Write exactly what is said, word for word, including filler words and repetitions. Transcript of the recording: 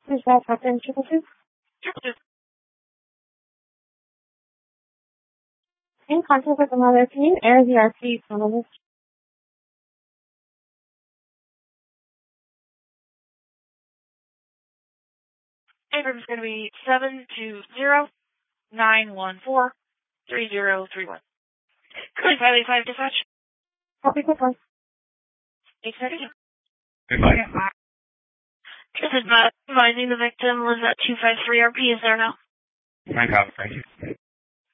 Is that Captain Triple Two? Triple Two. In contact with the mother, can you air the R C tunnel? Abrams is going to be seven two zero nine one four three zero three one. Code five eight five dispatch. Copy, quick one. eight thirty. Goodbye. This is not advising the victim was at two five three R P. Is there now? My God, thank you.